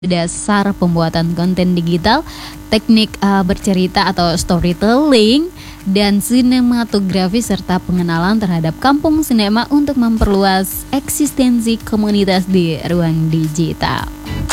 dasar pembuatan konten digital, teknik bercerita atau storytelling, dan sinematografi serta pengenalan terhadap kampung sinema untuk memperluas eksistensi komunitas di ruang digital.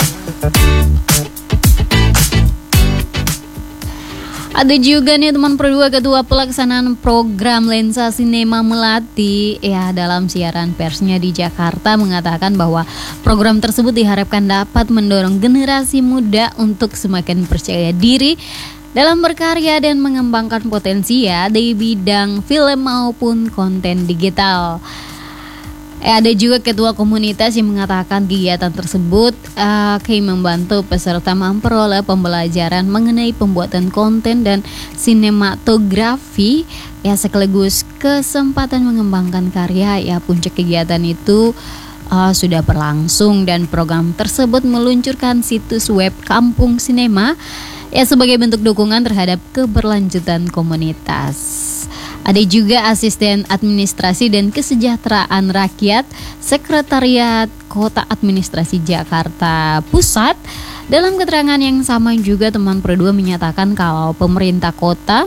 Ada juga nih teman Pro2 Ketua Pelaksanaan Program Lensa Sinema Melati dalam siaran persnya di Jakarta mengatakan bahwa program tersebut diharapkan dapat mendorong generasi muda untuk semakin percaya diri dalam berkarya dan mengembangkan potensi di bidang film maupun konten digital. Ada juga ketua komunitas yang mengatakan kegiatan tersebut membantu peserta memperoleh pembelajaran mengenai pembuatan konten dan sinematografi sekaligus kesempatan mengembangkan karya. Puncak kegiatan itu sudah berlangsung dan program tersebut meluncurkan situs web Kampung Sinema sebagai bentuk dukungan terhadap keberlanjutan komunitas. Ada juga asisten administrasi dan kesejahteraan rakyat Sekretariat Kota Administrasi Jakarta Pusat. Dalam keterangan yang sama juga teman Pro2 menyatakan kalau pemerintah kota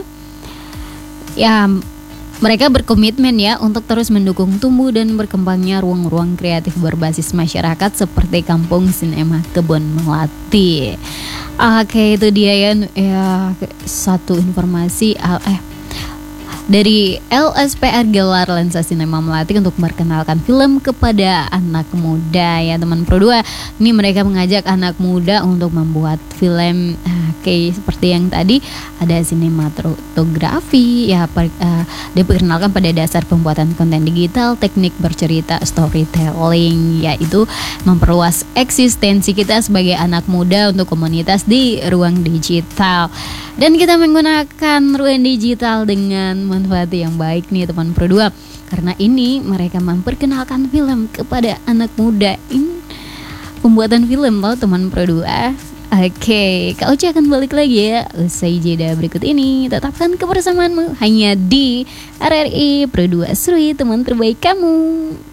mereka berkomitmen untuk terus mendukung tumbuh dan berkembangnya ruang-ruang kreatif berbasis masyarakat seperti Kampung Sinema Kebon Melati. Oke, itu dia satu informasi dari LSPR gelar Lensa Sinema Melati untuk memperkenalkan film kepada anak muda teman Pro2. Ini mereka mengajak anak muda untuk membuat film seperti yang tadi ada sinematografi diperkenalkan pada dasar pembuatan konten digital, teknik bercerita, storytelling, yaitu memperluas eksistensi kita sebagai anak muda untuk komunitas di ruang digital. Dan kita menggunakan ruang digital dengan manfaat yang baik nih teman Pro2. Karena ini mereka memperkenalkan film kepada anak muda. Ini pembuatan film loh teman Pro2. Oke, Kak Uci akan balik lagi usai jeda berikut ini. Tetapkan kebersamaanmu hanya di RRI Pro2 Sri, teman terbaik kamu.